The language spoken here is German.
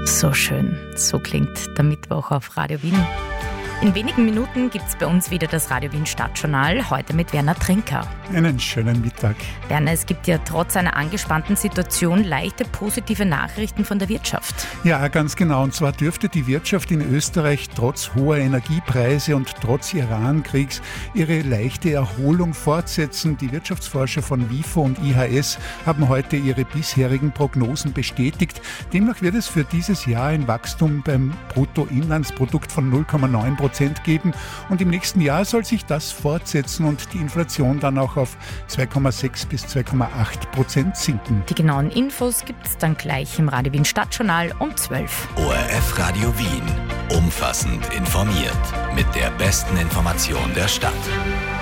So schön, so klingt der Mittwoch auf Radio Wien. In wenigen Minuten gibt es bei uns wieder das Radio Wien Stadtjournal, heute mit Werner Trinker. Einen schönen Mittag. Werner, es gibt ja trotz einer angespannten Situation leichte positive Nachrichten von der Wirtschaft. Ja, ganz genau. Und zwar dürfte die Wirtschaft in Österreich trotz hoher Energiepreise und trotz Iran-Kriegs ihre leichte Erholung fortsetzen. Die Wirtschaftsforscher von WIFO und IHS haben heute ihre bisherigen Prognosen bestätigt. Demnach wird es für dieses Jahr ein Wachstum beim Bruttoinlandsprodukt von 0,9% geben und im nächsten Jahr soll sich das fortsetzen und die Inflation dann auch auf 2,6 bis 2,8% sinken. Die genauen Infos gibt es dann gleich im Radio Wien Stadtjournal um 12. ORF Radio Wien. Umfassend informiert. Mit der besten Information der Stadt.